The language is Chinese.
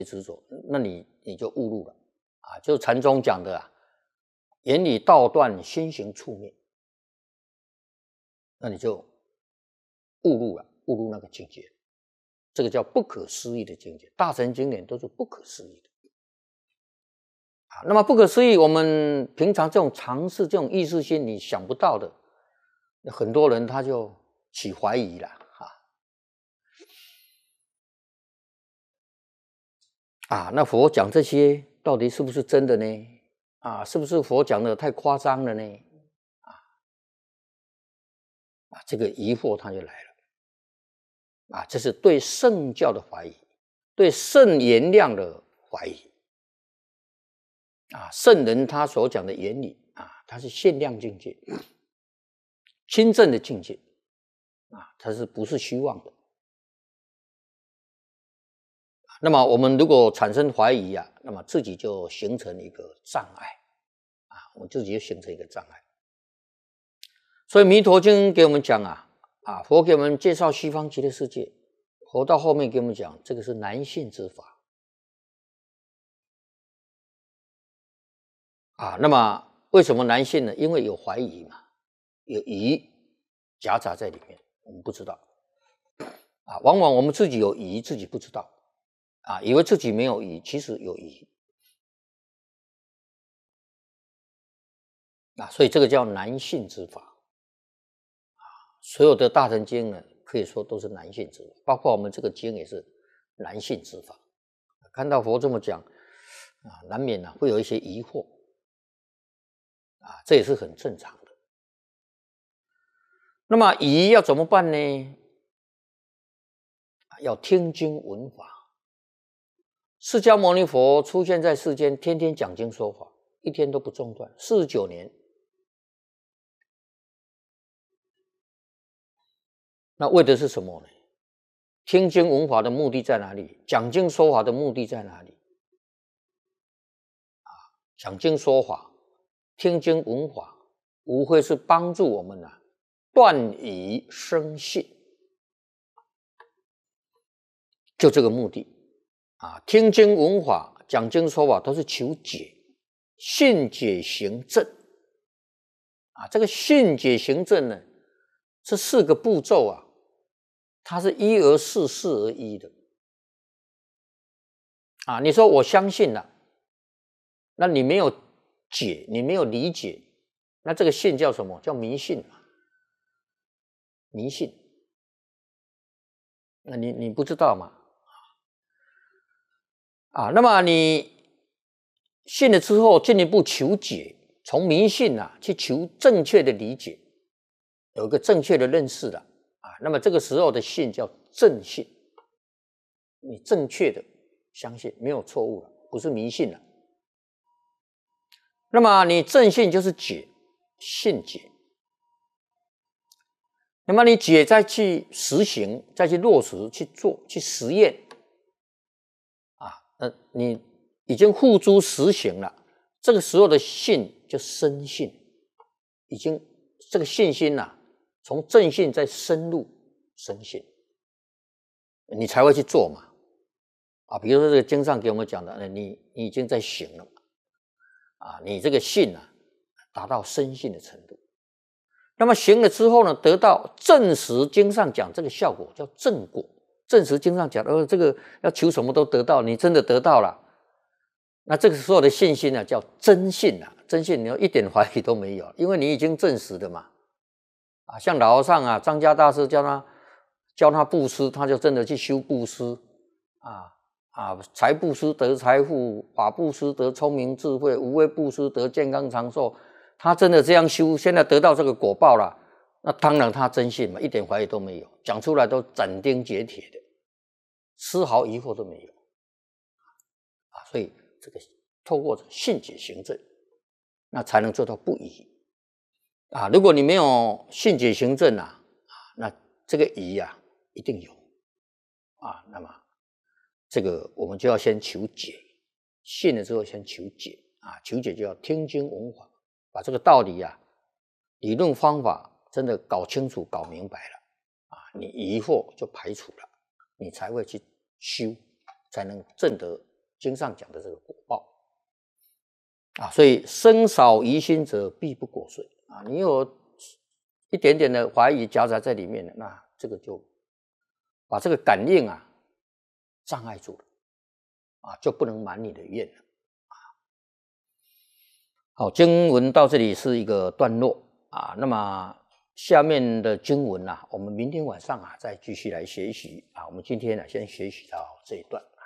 执着，那你就误入了啊！就禅宗讲的啊，言语道断，心行处灭，那你就误入了，误入那个境界，这个叫不可思议的境界。大乘经典都是不可思议的啊。那么不可思议，我们平常这种常识、这种意识心，你想不到的，很多人他就起怀疑了那佛讲这些到底是不是真的呢？是不是佛讲的太夸张了呢？这个疑惑他就来了这是对圣教的怀疑，对圣言量的怀疑圣人他所讲的原理他是限量境界，亲证的境界它是不是虚妄的？那么我们如果产生怀疑那么自己就形成一个障碍我们自己就形成一个障碍。所以弥陀经给我们讲佛给我们介绍西方极乐世界，佛到后面给我们讲这个是难信之法那么为什么难信呢？因为有怀疑嘛，有疑夹杂在里面，我们不知道往往我们自己有疑，自己不知道以为自己没有疑，其实有疑所以这个叫难信之法所有的大乘经呢，可以说都是难信之法，包括我们这个经也是难信之法。看到佛这么讲难免会有一些疑惑这也是很正常的。那么疑要怎么办呢？要听经闻法。释迦牟尼佛出现在世间，天天讲经说法，一天都不中断，49年。那为的是什么呢？听经闻法的目的在哪里？讲经说法的目的在哪里？讲经说法，听经闻法，无非是帮助我们断疑生信，就这个目的听经闻法，讲经说法都是求解，信解行证这个信解行证呢，这4个步骤它是一而四，四而一的你说我相信了，那你没有解，你没有理解，那这个信叫什么？叫迷信嘛，迷信。那你不知道嘛那么你信了之后，进一步求解，从迷信去求正确的理解，有一个正确的认识了那么这个时候的信叫正信，你正确的相信，没有错误了，不是迷信了。那么你正信就是解，信解。那么你解再去实行，再去落实，去做，去实验你已经付诸实行了，这个时候的信就深信，已经这个信心从正信再深入深信，你才会去做嘛比如说这个经上给我们讲的你已经在行了你这个信达到深信的程度，那么行了之后呢，得到证实经上讲这个效果叫正果，证实经上讲这个要求什么都得到，你真的得到了，那这个时候的信心叫真信真信你一点怀疑都没有，因为你已经证实的嘛像老和尚张家大师教他布施，他就真的去修布施财布施得财富，法布施得聪明智慧，无为布施得健康长寿，他真的这样修，现在得到这个果报了，那当然他真信嘛，一点怀疑都没有，讲出来都斩钉截铁的，丝毫疑惑都没有所以这个透过信解行证，那才能做到不疑如果你没有信解行证那这个疑一定有那么这个我们就要先求解，信了之后先求解求解就要听经闻法，把这个道理理论方法真的搞清楚搞明白了你疑惑就排除了，你才会去修，才能证得经上讲的这个果报啊，所以生少疑心者必不果遂啊。你有一点点的怀疑夹杂在里面的，那这个就把这个感应啊障碍住了啊，就不能满你的愿了啊。好，经文到这里是一个段落啊，那么下面的经文啊，我们明天晚上啊再继续来学习啊。我们今天呢先学习到这一段。